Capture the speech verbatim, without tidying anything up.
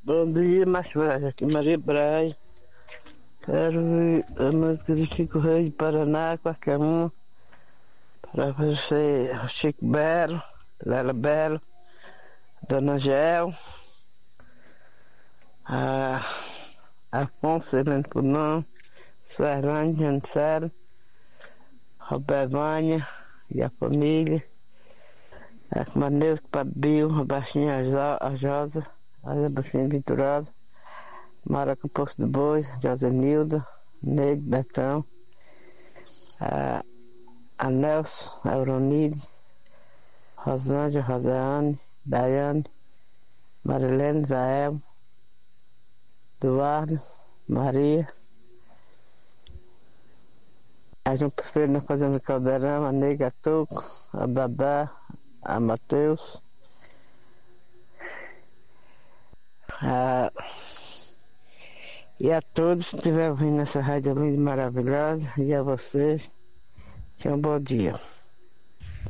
Bom dia, macho velho. Aqui Maria Braga. Quero ver a música do Chico Rei de Paraná, qualquer um. Para você, Chico Belo, Lela Belo, Dona Gel, a Afonso Helena Punão, Suerlane Janicero, Roberto Vânia e a família, a Maneus Pabio, a Baixinha a Josa, a Baixinha Venturosa, Mara Posto do Boi, Josenilda, Nego Betão, a, a Nelson, a Euronide, Rosângela, Roseane, Daiane, Marilene, Zael, Eduardo, Maria, a João Prefeito na Fazenda Caldeirão, a Nega Toco, a Dadá, a Matheus, a... e a todos que estiverem ouvindo essa rádio linda e maravilhosa, e a vocês, tenham um bom dia.